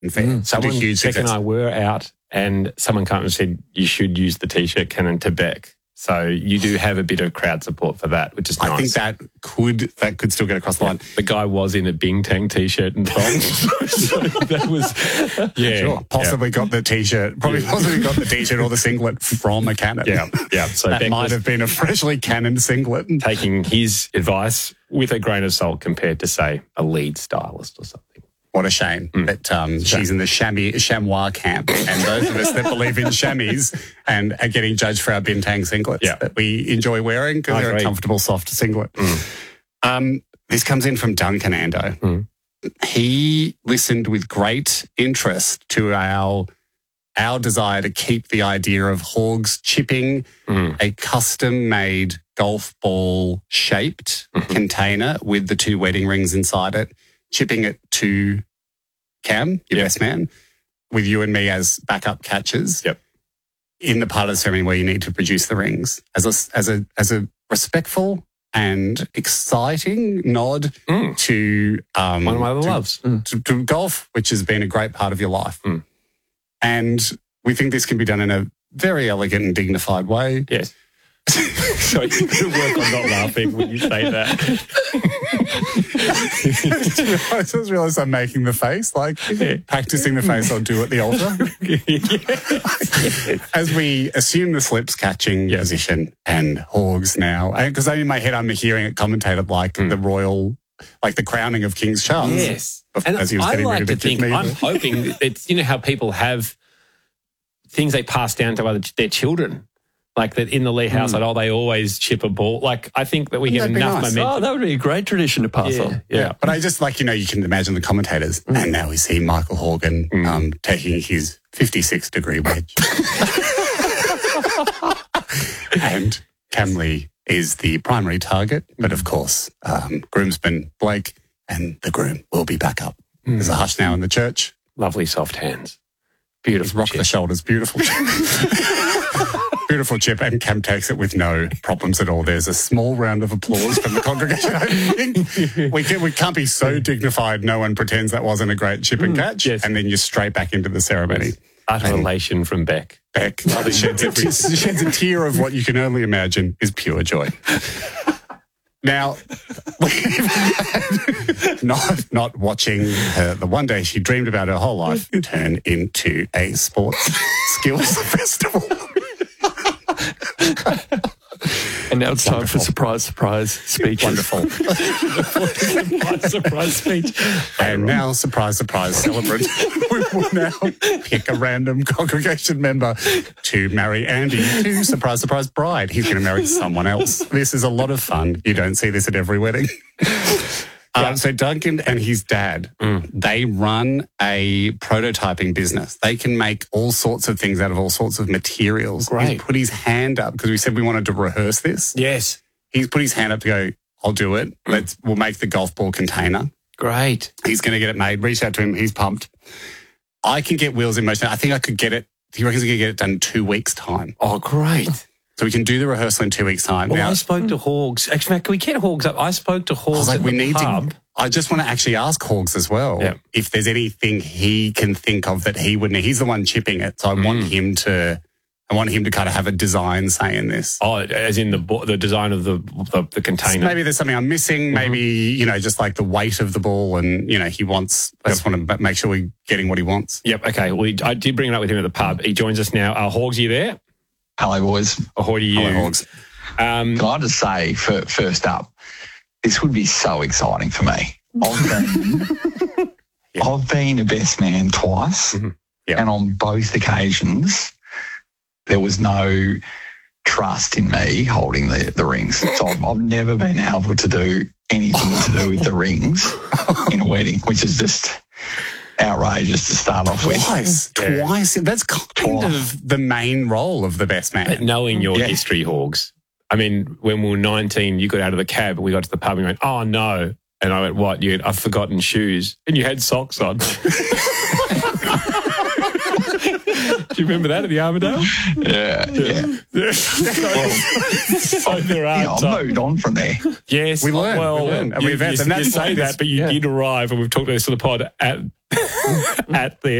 and fair. Someone, huge Beck and success. I were out and someone came and said you should use the T-shirt cannon to Beck. So you do have a bit of crowd support for that, which is nice. I think that could still get across the line. The guy was in a Bing Tang T-shirt and thongs. So that was, Sure. Possibly got the T-shirt. Possibly got the T-shirt or the singlet from a cannon. Yeah. So that Beck might was have been a freshly cannoned singlet. taking his advice with a grain of salt compared to, say, a lead stylist or something. What a shame that she's in the chamois camp, and those of us that believe in chamois and are getting judged for our Bintang singlets that we enjoy wearing because they're a comfortable, soft singlet. This comes in from Duncan Ando. He listened with great interest to our desire to keep the idea of Hogs chipping a custom-made golf ball shaped container with the 2 wedding rings inside it, chipping it to Cam, your best man, with you and me as backup catchers in the part of the ceremony where you need to produce the rings as a respectful and exciting nod to one of my other loves. To golf, which has been a great part of your life. And we think this can be done in a very elegant and dignified way. Yes. So you can work on not laughing when you say that. I just realised I'm making the face, practising the face I'll do at the altar. As we assume the slips catching position and Hogs now, because in my head I'm hearing it commentated like the royal, like the crowning of King Charles. Yes. And I like to think, I'm hoping it's, how people have things they pass down to their children. Like that in the Lee household, they always chip a ball. Like, I think that we get enough momentum. Oh, that would be a great tradition to pass on. Yeah. But I just you can imagine the commentators. And now we see Michael Horgan taking his 56-degree wedge. And Cam Lee is the primary target. But of course, groomsman Blake and the groom will be back up. There's a hush now in the church. Lovely soft hands. Beautiful. Rock the shoulders. Beautiful. Beautiful chip, and Cam takes it with no problems at all. There's a small round of applause from the congregation. I think we can't be so dignified no one pretends that wasn't a great chip and catch, and then you're straight back into the ceremony. Yes. Utter elation from Beck. Sheds a tear of what you can only imagine is pure joy. Now, not watching the one day she dreamed about her whole life turn into a sports skills festival. And now it's time for surprise speeches. Wonderful. surprise speech. And now, surprise celebrant. We will now pick a random congregation member to marry Andy to surprise bride. He's going to marry someone else. This is a lot of fun. You don't see this at every wedding. So Duncan and his dad, they run a prototyping business. They can make all sorts of things out of all sorts of materials. Great. He's put his hand up because we said we wanted to rehearse this. Yes. He's put his hand up to go, I'll do it. We'll make the golf ball container. Great. He's going to get it made. Reach out to him. He's pumped. I can get wheels in motion. I think I could get it. He reckons he can get it done in 2 weeks' time. Oh, great. So we can do the rehearsal in 2 weeks' time. Well, now, I spoke to Hogs. Actually, Matt, can we get Hogs up? I spoke to Hogs at the pub. I just want to actually ask Hogs as well if there's anything he can think of that he would need. He's the one chipping it, so I want him to kind of have a design say in this. Oh, as in the design of the container. So maybe there's something I'm missing. Maybe, just like the weight of the ball and, he wants, I just want to make sure we're getting what he wants. Yep, okay. Well, I did bring it up with him at the pub. He joins us now. Hogs, are you there? Hello, boys. Ahoy to you. Hello, Hogs. Can I just say, first up, this would be so exciting for me. I've been a best man twice, and on both occasions, there was no trust in me holding the rings. So I've never been able to do anything to do with the rings in a wedding, which is just outrageous to start off with. Twice. That's kind of the main role of the best man. But knowing your history, Hogs, I mean, when we were 19, you got out of the cab and we got to the pub and you went, oh, no. And I went, what? I've forgotten shoes. And you had socks on. Do you remember that at the Armadale? Yeah. I've moved on from there. Yes. We learned. Well, we learned. And we advanced. And that's you say that, but you did arrive, and we've talked about this on the pod, at at the